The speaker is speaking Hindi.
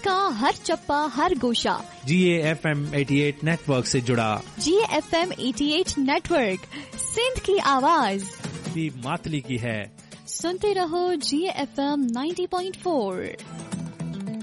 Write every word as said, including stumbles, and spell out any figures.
का हर चप्पा हर गोशा जी ए एफ एम अठासी नेटवर्क से जुड़ा। जी ए एफ एम अठासी नेटवर्क, सिंध की आवाज, भी मातली की है। सुनते रहो जी ए एफ एम नब्बे पॉइंट चार।